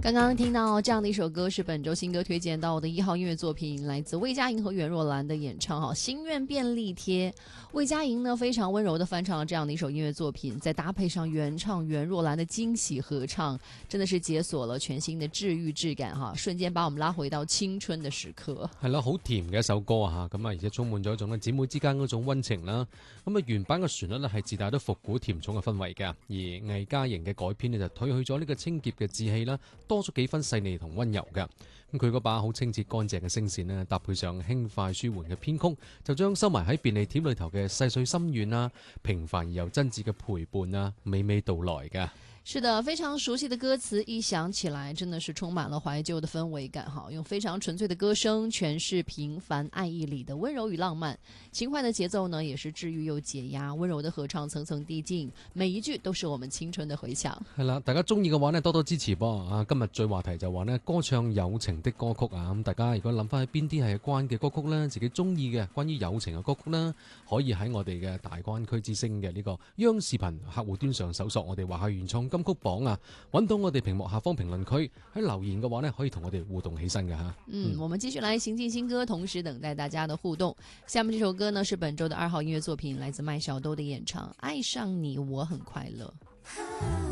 刚刚听到这样的一首歌，是本周新歌推荐到的1号音乐作品，来自魏佳莹和袁若兰的演唱《心愿便利贴》。魏佳莹呢非常温柔的翻唱了这样的一首音乐作品，再搭配上原唱袁若兰的驚喜合唱，真的是解鎖了全新的治愈質感哈，瞬間把我們拉回到青春的時刻。 係啦，好甜嘅一首歌啊，咁啊，而且充滿咗一種姊妹之間嗰種溫情啦。咁啊，原版嘅旋律咧係自帶咗復古甜重嘅氛圍嘅，而魏佳莹嘅改編呢就褪去咗呢個清潔嘅稚氣啦，多咗幾分細膩同溫柔嘅。咁佢嗰把好清澈乾淨嘅聲線呢，搭配上輕快舒緩嘅編曲，就將收埋喺便利貼裏頭嘅細碎心願啊，平凡而又真摯嘅陪伴啊，娓娓道來嘅。 是的，非常熟悉的歌詞一想起來真的是充滿了懷舊的氛圍感哈，用非常純粹的歌聲詮釋平凡愛意裏的溫柔與浪漫，輕快的節奏呢也是治癒又解壓，溫柔的合唱層層遞進，每一句都是我們青春的回響。 係啦，大家中意嘅話呢，多多支持噃啊！今日最話題就話呢，歌唱友情的歌曲啊，咁大家如果諗翻起邊啲係關嘅歌曲呢，自己中意嘅關於友情嘅歌曲呢，可以喺我哋嘅大灣區之聲嘅呢個央視頻客戶端上搜索我哋華夏原創金曲榜啊，揾到我哋屏幕下方評論區，喺留言嘅話呢，可以同我哋互動起身嘅吓。 我們繼續來行進新歌，同時等待大家的互動。下面這首歌呢是本周的2號音樂作品，來自麥小兜的演唱《愛上你我很快樂》。